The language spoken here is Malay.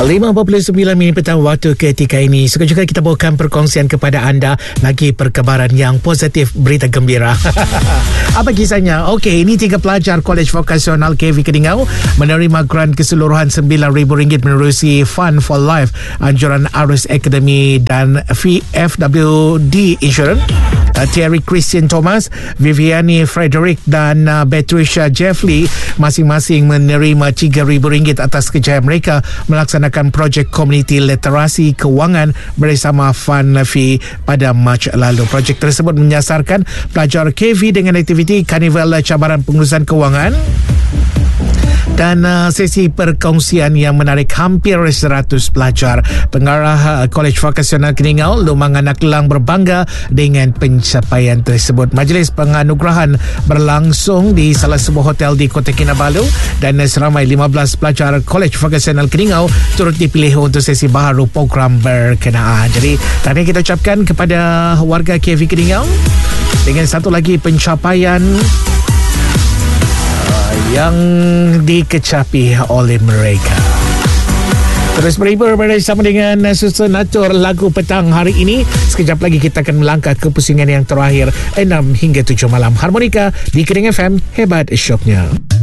5.49 minit petang waktu ketika ini. Suka-suka kita bawakan perkongsian kepada anda lagi perkabaran yang positif, berita gembira. Apa kisahnya? Okey, ini 3 pelajar Kolej Vokasional KV Keningau menerima grant keseluruhan RM9,000 menerusi Fund for Life anjuran Arus Academy dan FWD Insurance. Thierry Christian Thomas, Viviani Frederick dan Beatricia Jeffley masing-masing menerima RM3,000 atas kerjaya mereka melaksanakan projek komuniti literasi kewangan bersama Fund Fee pada Mac lalu. Projek tersebut menyasarkan pelajar KV dengan aktiviti Karnival Cabaran Pengurusan Kewangan dan sesi perkongsian yang menarik hampir 100 pelajar. Pengarah Kolej Vokasional Keningau, Lumang Anak Kelang, berbangga dengan pencapaian tersebut. Majlis penganugerahan berlangsung di salah sebuah hotel di Kota Kinabalu dan seramai 15 pelajar Kolej Vokasional Keningau turut dipilih untuk sesi baharu program berkenaan. Jadi tahniah kita ucapkan kepada warga KV Keningau dengan satu lagi pencapaian yang dikecapi oleh mereka. Terus berhibur bersama dengan susun atur lagu petang hari ini. Sekejap lagi kita akan melangkah ke pusingan yang terakhir 6 hingga 7 malam. Harmonika di Kening FM, hebat syoknya.